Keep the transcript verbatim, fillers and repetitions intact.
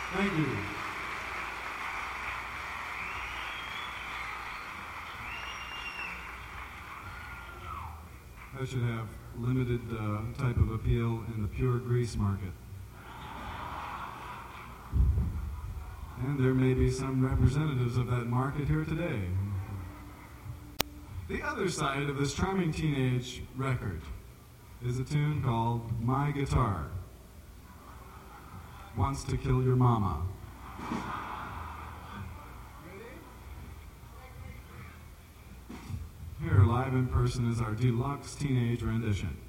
Thank you. I should have limited uh, type of appeal in the pure grease market. And there may be some representatives of that market here today. The other side of this charming teenage record is a tune called My Guitar Wants to Kill Your Mama. Here, live in person, is our deluxe teenage rendition.